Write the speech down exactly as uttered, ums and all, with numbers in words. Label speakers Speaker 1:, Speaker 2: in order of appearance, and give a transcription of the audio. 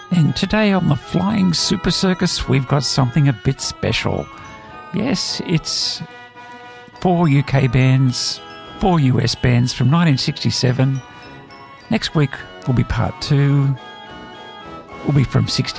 Speaker 1: And today on the Flying Super Circus, we've got something a bit special. Yes, it's four U K bands, four U S bands from nineteen sixty-seven. Next week will be part two. Will be from sixty.